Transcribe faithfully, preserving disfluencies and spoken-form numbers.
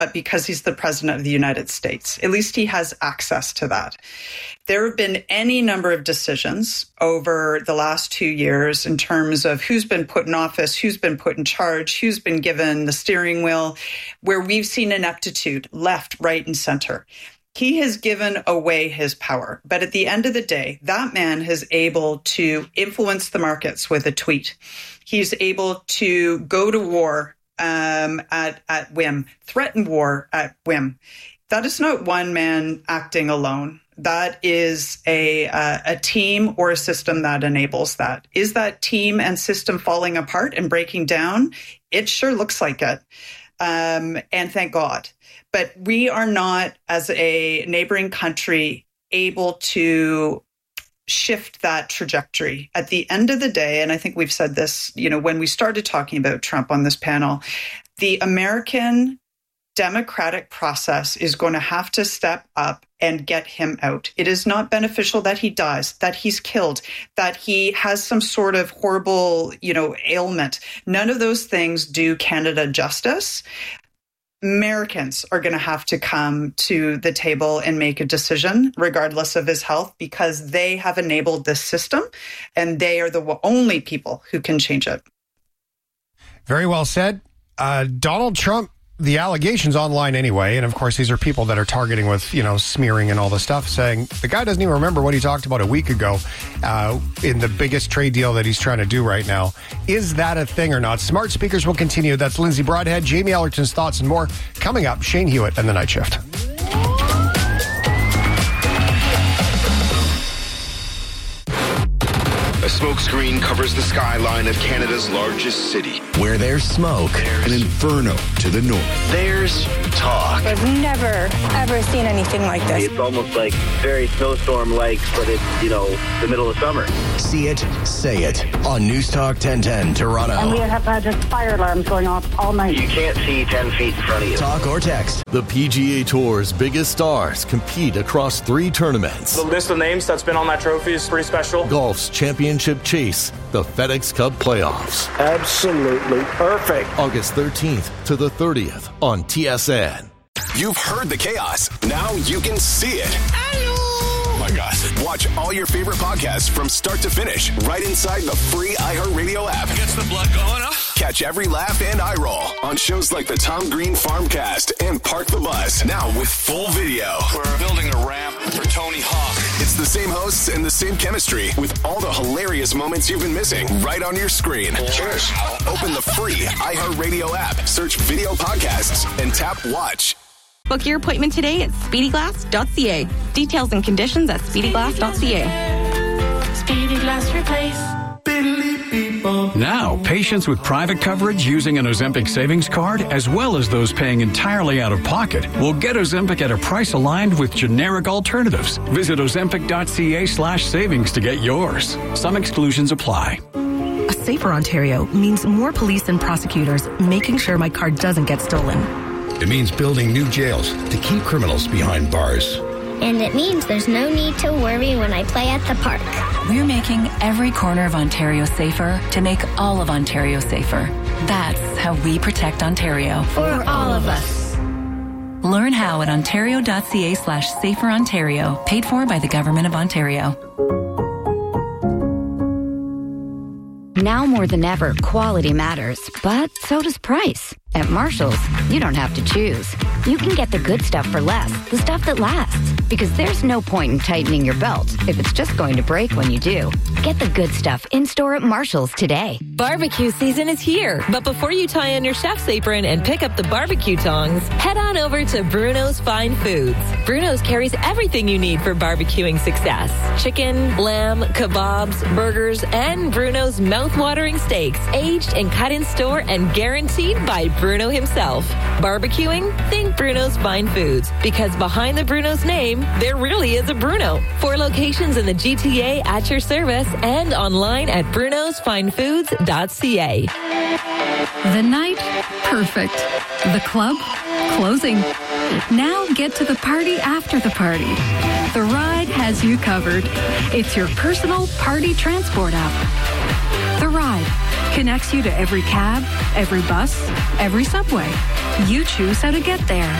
but because he's the president of the United States. At least he has access to that. There have been any number of decisions over the last two years in terms of who's been put in office, who's been put in charge, who's been given the steering wheel, where we've seen ineptitude left, right, and center. He has given away his power. But at the end of the day, that man is able to influence the markets with a tweet. He's able to go to war um, at, at whim, threaten war at whim. That is not one man acting alone. That is a, uh, a team or a system that enables that. Is that team and system falling apart and breaking down? It sure looks like it. Um, and thank God. But we are not, as a neighboring country, able to shift that trajectory. At the end of the day, and I think we've said this, you know, when we started talking about Trump on this panel, the American democratic process is going to have to step up and get him out. It is not beneficial that he dies, that he's killed, that he has some sort of horrible, you know, ailment. None of those things do Canada justice. Americans are going to have to come to the table and make a decision, regardless of his health, because they have enabled this system and they are the only people who can change it. Very well said. Uh, Donald Trump, the allegations online anyway, and of course these are people that are targeting with, you know, smearing and all the stuff, saying the guy doesn't even remember what he talked about a week ago uh, in the biggest trade deal that he's trying to do right now. Is that a thing or not? Smart Speakers will continue. That's Lindsay Broadhead, Jamie Ellerton's thoughts and more coming up. Shane Hewitt and the Night Shift. A smokescreen covers the skyline of Canada's largest city. Where there's smoke, There's an inferno to the north. There's talk. I've never, ever seen anything like this. It's almost like very snowstorm-like, but it's, you know, the middle of summer. See it, say it on News Talk ten ten Toronto. And we have had just fire alarms going off all night. You can't see ten feet in front of you. Talk or text. The P G A Tour's biggest stars compete across three tournaments. The list of names that's been on that trophy is pretty special. Golf's championship chase, the FedEx Cup playoffs. Absolutely perfect. August thirteenth to the thirtieth on T S N. You've heard the chaos. Now you can see it. Oh my God. Watch all your favorite podcasts from start to finish right inside the free iHeartRadio app. Gets the blood going, huh? Catch every laugh and eye roll on shows like the Tom Green Farmcast and Park the Bus. Now with full video. We're building a ramp for Tony Hawk. It's the same hosts and the same chemistry with all the hilarious moments you've been missing right on your screen. Cheers. Open the free iHeartRadio app, search video podcasts, and tap watch. Book your appointment today at speedy glass dot c a. Details and conditions at speedy glass dot c a. Speedy Glass Replace. Now, patients with private coverage using an Ozempic savings card, as well as those paying entirely out of pocket, will get Ozempic at a price aligned with generic alternatives. Visit ozempic dot c a slash savings to get yours. Some exclusions apply. A safer Ontario means more police and prosecutors making sure my card doesn't get stolen. It means building new jails to keep criminals behind bars. And it means there's no need to worry when I play at the park. We're making every corner of Ontario safer to make all of Ontario safer. That's how we protect Ontario. For all of us. Learn how at ontario dot c a slash safer Ontario. Paid for by the Government of Ontario. Now more than ever, quality matters, but so does price. At Marshall's, you don't have to choose. You can get the good stuff for less, the stuff that lasts. Because there's no point in tightening your belt if it's just going to break when you do. Get the good stuff in-store at Marshall's today. Barbecue season is here, but before you tie on your chef's apron and pick up the barbecue tongs, head on over to Bruno's Fine Foods. Bruno's carries everything you need for barbecuing success. Chicken, lamb, kebabs, burgers, and Bruno's mouth-watering steaks, aged and cut in store and guaranteed by Bruno himself. Barbecuing? Think Bruno's Fine Foods. Because behind the Bruno's name, there really is a Bruno. Four locations in the G T A at your service and online at brunos fine foods dot c a. The night, perfect. The club, closing. Now get to the party after the party. The Ride has you covered. It's your personal party transport app. The Ride. Connects you to every cab, every bus, every subway. You choose how to get there.